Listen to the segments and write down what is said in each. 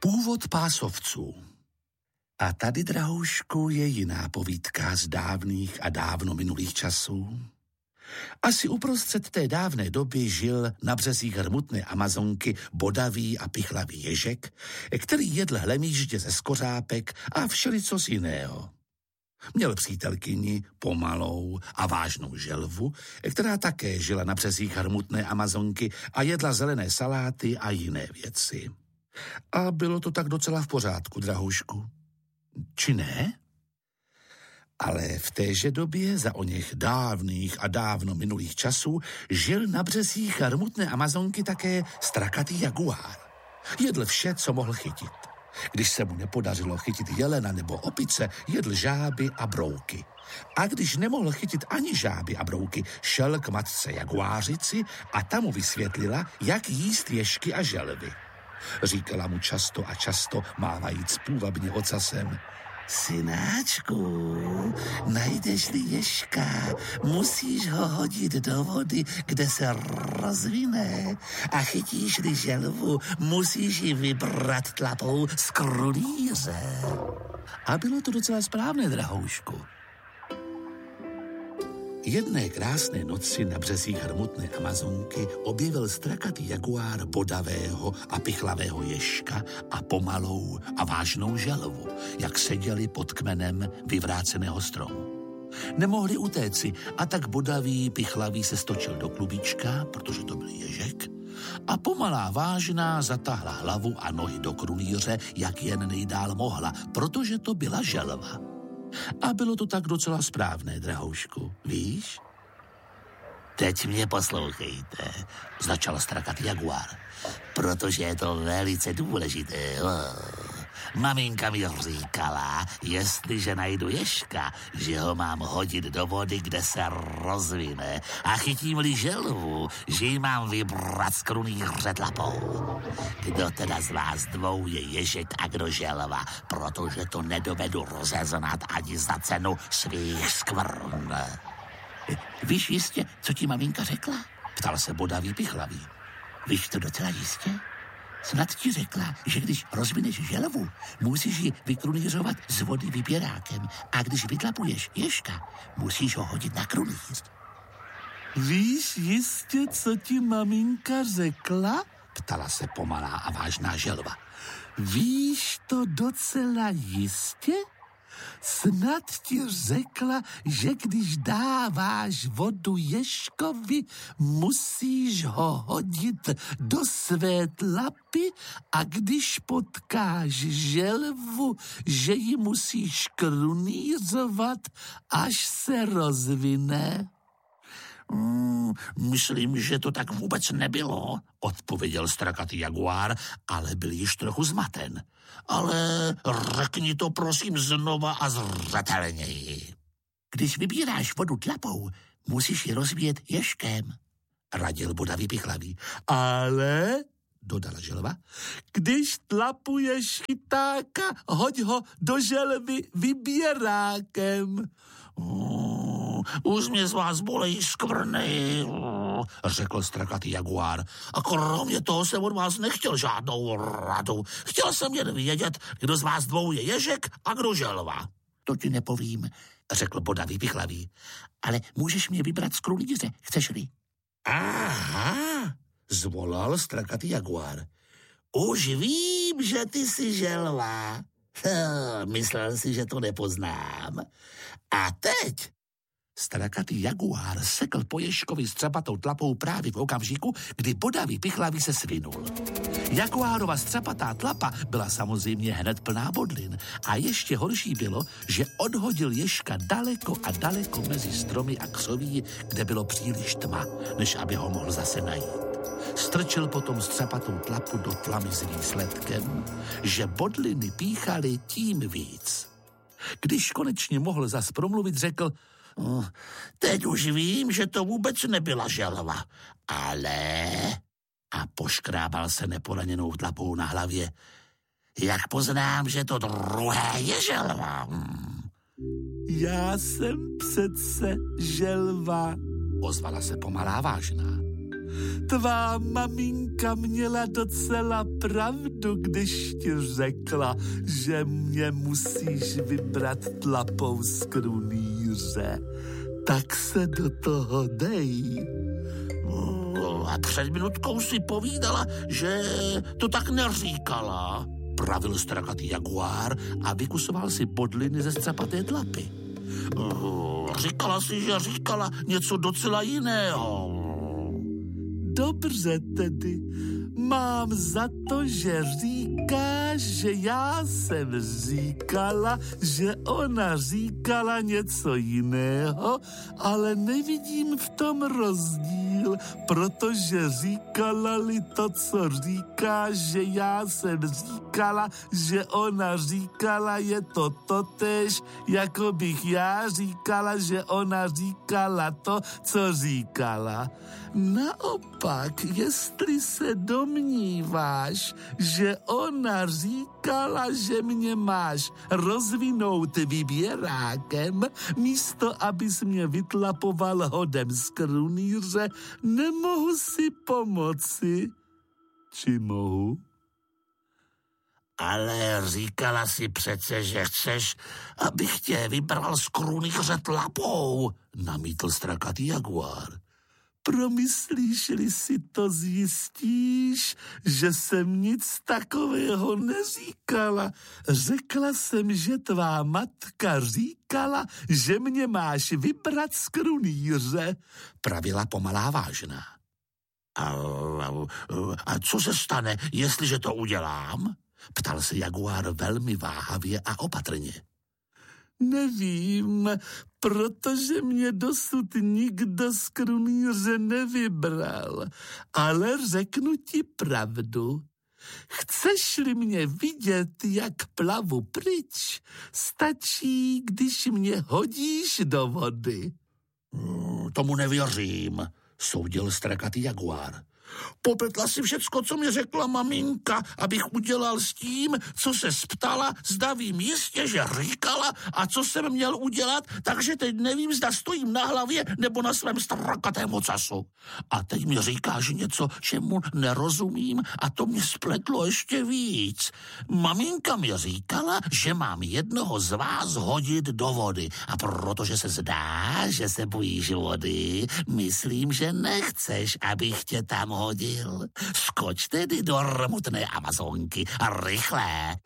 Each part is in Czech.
Původ pásovců. A tady, drahoušku, je jiná povídka z dávných a dávno minulých časů. Asi uprostřed té dávné doby žil na březích hrmutné Amazonky bodavý a pichlavý ježek, který jedl hlemýždě ze skořápek a všelicos jiného. Měl přítelkyni, pomalou a vážnou želvu, která také žila na březích hrmutné Amazonky a jedla zelené saláty a jiné věci. A bylo to tak docela v pořádku, drahoušku. Či ne? Ale v téže době, za oněch dávných a dávno minulých časů, žil na březích hrmutné Amazonky také strakatý jaguár. Jedl vše, co mohl chytit. Když se mu nepodařilo chytit jelena nebo opice, jedl žáby a brouky. A když nemohl chytit ani žáby a brouky, šel k matce jaguářici a ta mu vysvětlila, jak jíst ježky a želvy. Říkala mu často a často, mávajíc půvabně ocasem: synáčku, najdeš-li ježka, musíš ho hodit do vody, kde se rozvine, a chytíš-li želvu, musíš ji vybrat tlapou z krunýře. A bylo to docela správné, drahoušku. Jedné krásné noci na březích hrmutné Amazonky objevil strakatý jaguár bodavého a pichlavého ježka a pomalou a vážnou želvu, jak seděli pod kmenem vyvráceného stromu. Nemohli utéci a tak bodavý, pichlavý se stočil do klubička, protože to byl ježek, a pomalá vážná zatáhla hlavu a nohy do krunýře, jak jen nejdál mohla, protože to byla želva. A bylo to tak docela správné, drahoušku, víš? Teď mě poslouchejte, začal strakatý jaguár, protože je to velice důležité. Maminka mi říkala, jestliže najdu ježka, že ho mám hodit do vody, kde se rozvine, a chytím-li želvu, že ji mám vybrat z krunýře tlapou. Kdo teda z vás dvou je ježek a kdo želva, protože to nedovedu rozeznat ani za cenu svých skvrn. Víš jistě, co ti maminka řekla? Ptal se bodavý pichlavý. Víš to docela jistě? Snad ti řekla, že když rozvineš želvu, musíš ji vykrunýřovat z vody vyběrákem, a když vytlapuješ ježka, musíš ho hodit na krunýř. Víš jistě, co ti maminka řekla? Ptala se pomalá a vážná želva. Víš to docela jistě? Snad ti řekla, že když dáváš vodu ježkovi, musíš ho hodit do své tlapy, a když potkáš želvu, že ji musíš krunýřovat, až se rozvine. Myslím, že to tak vůbec nebylo, odpověděl strakatý jaguár, ale byl již trochu zmaten. Ale řekni to prosím znova a zřetelněji. Když vybíráš vodu tlapou, musíš ji rozvíjet ježkem, radil bodavý pichlavý. Ale, dodala želva, když tlapuješ chytáka, hoď ho do želvy vyběrákem. Už mě z vás bolejí skvrny, řekl strakatý jaguár. A kromě toho jsem od vás nechtěl žádnou radu. Chtěl jsem jen vědět, kdo z vás dvou je ježek a kdo želva. To ti nepovím, řekl bodavý pichlavý. Ale můžeš mě vybrat z krunýře, chceš-li? Aha, zvolal strakatý jaguár. Už vím, že ty jsi želva. Myslel si, že to nepoznám. A teď strakatý jaguár sekl po ježkovi s třepatou tlapou právě v okamžiku, kdy bodavý pichlavý se svinul. Jaguárova střepatá tlapa byla samozřejmě hned plná bodlin a ještě horší bylo, že odhodil ježka daleko a daleko mezi stromy a křoví, kde bylo příliš tma, než aby ho mohl zase najít. Strčil potom střepatou tlapu do tlamy s výsledkem, že bodliny píchaly tím víc. Když konečně mohl zas promluvit, řekl: teď už vím, že to vůbec nebyla želva, ale... A poškrábal se neporaněnou tlapou na hlavě. Jak poznám, že to druhé je želva? Já jsem přece želva, ozvala se pomalá vážná. Tvá maminka měla docela pravdu, když ti řekla, že mě musíš vybrat tlapou z krunýře. Tak se do toho dej. A před minutkou si povídala, že to tak neříkala, pravil strakatý jaguár a vykusoval si bodliny ze střapaté tlapy. Říkala si, že říkala něco docela jiného. Dobře tedy, mám za to, že říkáš, že já jsem říkala, že ona říkala něco jiného, ale nevidím v tom rozdíl, protože říkala-li to, co říká, že já jsem říkala, že ona říkala, je to totéž, jako bych já říkala, že ona říkala to, co říkala. Naopak, jestli se domníváš, že ona říkala, že mě máš rozvinout vyběrákem, místo abys mě vytlapoval hodem z krunýře, nemohu si pomoci. Či mohu? Ale říkala si přece, že chceš, abych tě vybral z krunýře tlapou, namítl strakatý jaguár. Promyslíš-li si to, zjistíš, že jsem nic takového neříkala. Řekla jsem, že tvá matka říkala, že mě máš vybrat z krunýře, pravila pomalá vážná. A co se stane, jestliže to udělám? Ptal se jaguár velmi váhavě a opatrně. Nevím, protože mě dosud nikdo z krunýře nevybral, ale řeknu ti pravdu. Chceš-li mě vidět, jak plavu pryč, stačí, když mě hodíš do vody. Tomu nevěřím, soudil strakatý jaguár. Popletla si všecko, co mi řekla maminka, abych udělal s tím, co se ptala, zda vím jistě, že říkala a co jsem měl udělat, takže teď nevím, zda stojím na hlavě nebo na svém strakatém ocasu. A teď mi říkáš něco, čemu nerozumím a to mě spletlo ještě víc. Maminka mi říkala, že mám jednoho z vás hodit do vody a protože se zdá, že se bojíš vody, myslím, že nechceš, abych tě tam hodil. Skoč tedy do rmutné Amazonky a rychle.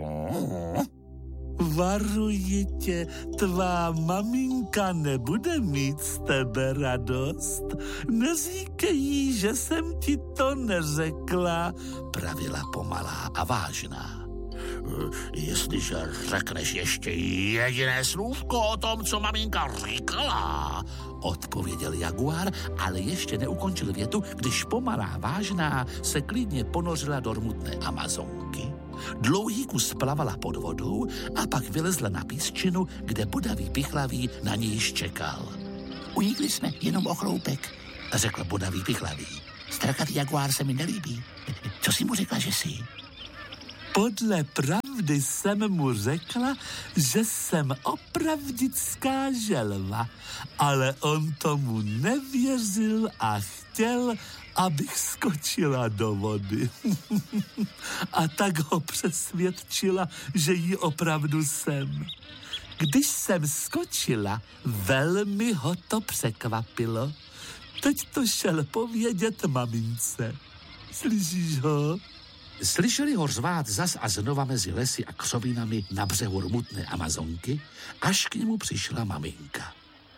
Varuji tě, tvá maminka nebude mít z tebe radost. Neříkej jí, že jsem ti to neřekla, pravila pomalá a vážná. Jestliže řekneš ještě jediné slůvko o tom, co maminka říkala, odpověděl jaguár, ale ještě neukončil větu, když pomalá vážná se klidně ponořila do rmutné Amazonky. Dlouhý kus plavala pod vodou a pak vylezla na písčinu, kde bodavý pichlavý na ní již čekal. Unikli jsme jenom o chloupek, řekl bodavý pichlavý. Strakatý jaguár se mi nelíbí. Co jsi mu řekla, že jsi? Podle pravdy jsem mu řekla, že jsem opravdická želva, ale on tomu nevěřil a chtěl, abych skočila do vody. A tak ho přesvědčila, že jí opravdu jsem. Když jsem skočila, velmi ho to překvapilo. Teď to šel povědět mamince. Slyšíš ho? Slyšeli ho řvát zas a znova mezi lesy a křovinami na břehu rmutné Amazonky, až k němu přišla maminka.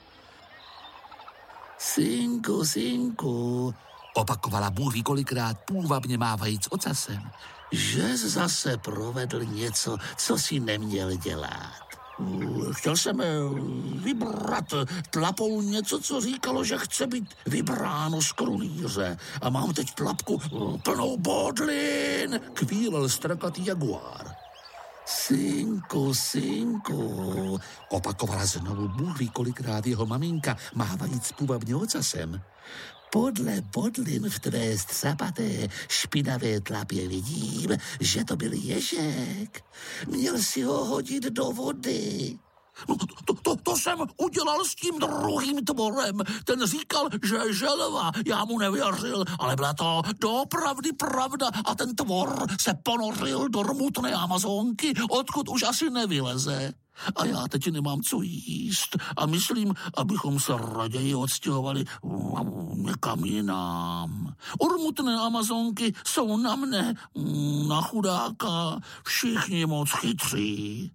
Synku, synku, opakovala Bůh ví kolikrát půvabně mávajíc ocasem, že zase provedl něco, co si neměl dělat. Chtěl jsem vybrat tlapou něco, co říkalo, že chce být vybráno z krunýře. A mám teď tlapku plnou bodlin, kvílel strakatý jaguár. Synku, synku, opakovala znovu Bůh ví kolikrát jeho maminka, mávajíc půvabně ocasem. Podle bodlin v tvé střapaté špinavé tlapě vidím, že to byl ježek. Měl si ho hodit do vody. No, to jsem udělal s tím druhým tvorem. Ten říkal, že je želva. Já mu nevěřil, ale byla to doopravdy pravda a ten tvor se ponořil do rmutné Amazonky, odkud už asi nevyleze. A já teď nemám co jíst a myslím, abychom se raději odstěhovali někam jinam. Rmutné Amazonky jsou na mne, na chudáka, všichni moc chytří.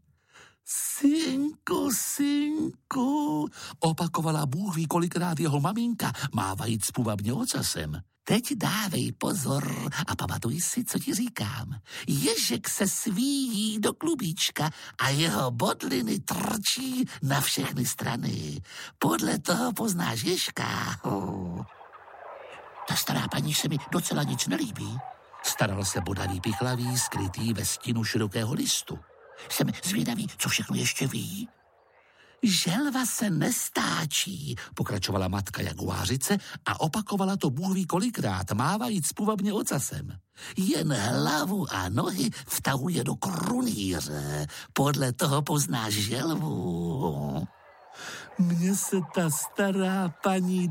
Synku, opakovala Bůh ví kolikrát jeho maminka, mávajíc půvabně ocasem. Teď dávej pozor a pamatuj si, co ti říkám. Ježek se svíjí do klubíčka a jeho bodliny trčí na všechny strany. Podle toho poznáš ježka. Ta stará paní se mi docela nic nelíbí. Staral se bodavý pichlavý, skrytý ve stínu širokého listu. Jsem zvědavý, co všechno ještě ví. Želva se nestáčí, pokračovala matka jaguářice a opakovala to Bůh ví kolikrát, mávajíc půvabně ocasem. Jen hlavu a nohy vtahuje do krunýře, podle toho poznáš želvu. Mně se ta stará paní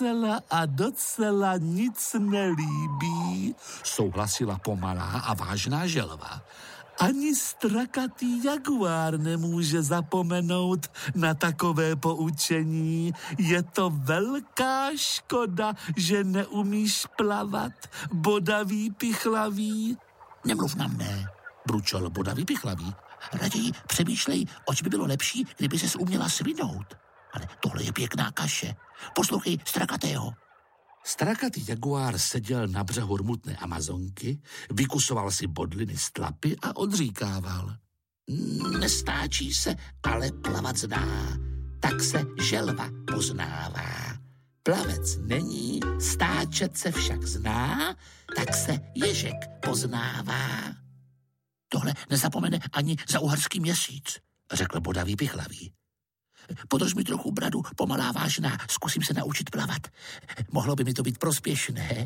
docela nic nelíbí, souhlasila pomalá a vážná želva. Ani strakatý jaguár nemůže zapomenout na takové poučení. Je to velká škoda, že neumíš plavat, bodavý pichlavý. Nemluv na mne, bručel bodavý pichlavý. Raději přemýšlej, oč by bylo lepší, kdyby ses uměla svinout. Ale tohle je pěkná kaše. Poslouchej strakatého. Strakatý jaguár seděl na břehu rmutné Amazonky, vykusoval si bodliny z tlapy a odříkával. Nestáčí se, ale plavat zná, tak se želva poznává. Plavec není, stáčet se však zná, tak se ježek poznává. Tohle nezapomene ani za uherský měsíc, řekl bodavý pichlavý. Podrž mi trochu bradu, pomalá vážná, zkusím se naučit plavat. Mohlo by mi to být prospěšné.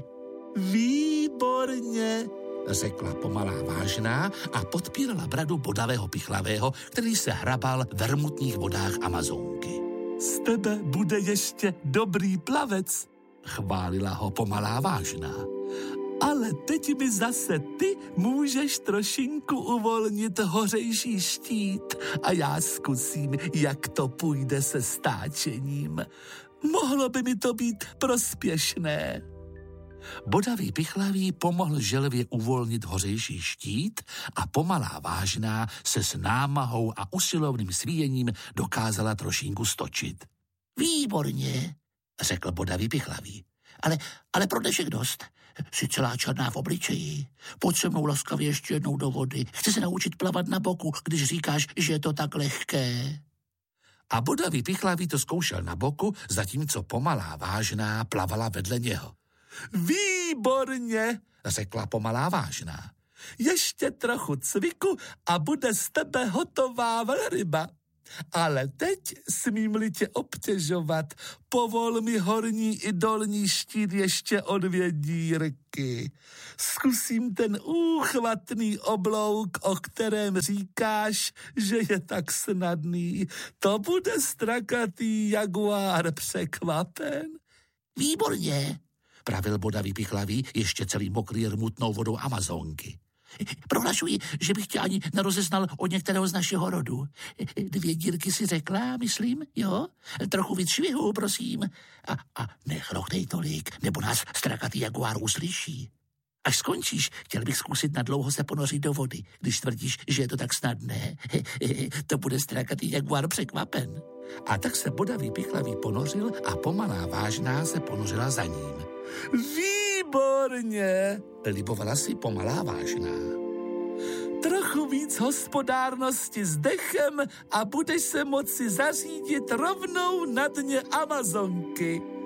Výborně, řekla pomalá vážná a podpírala bradu bodavého pichlavého, který se hrabal v rmutných vodách Amazonky. Z tebe bude ještě dobrý plavec, chválila ho pomalá vážná. Ale teď mi zase ty můžeš trošinku uvolnit hořejší štít a já zkusím, jak to půjde se stáčením. Mohlo by mi to být prospěšné. Bodavý pichlavý pomohl želvě uvolnit hořejší štít a pomalá vážná se s námahou a usilovným svíjením dokázala trošinku stočit. Výborně, řekl bodavý pichlavý. Ale pro dnešek dost. Jsi celá černá v obličeji. Pojď se mnou laskavě ještě jednou do vody. Chci se naučit plavat na boku, když říkáš, že je to tak lehké. A bodavý pichlavý to zkoušel na boku, zatímco pomalá vážná plavala vedle něho. Výborně, řekla pomalá vážná. Ještě trochu cviku a bude z tebe hotová velryba. Ale teď smím-li tě obtěžovat, povol mi horní i dolní štít ještě o 2 dírky. Zkusím ten úchvatný oblouk, o kterém říkáš, že je tak snadný. To bude strakatý jaguár překvapen. Výborně, pravil bodavý pichlavý, ještě celý mokrý rmutnou vodou Amazonky. Prohlašuji, že bych tě ani nerozeznal od některého z našeho rodu. 2 dírky si řekla, myslím, jo? Trochu víc švihu, prosím. A nechlochtej tolik, nebo nás strakatý jaguár uslyší. Až skončíš, chtěl bych zkusit nadlouho se ponořit do vody, když tvrdíš, že je to tak snadné. To bude strakatý jaguár překvapen. A tak se bodavý pichlavý ponořil a pomalá vážná se ponořila za ním. Výborně, libovala si pomalá vážná. Trochu víc hospodárnosti s dechem a budeš se moci zařídit rovnou na dně Amazonky.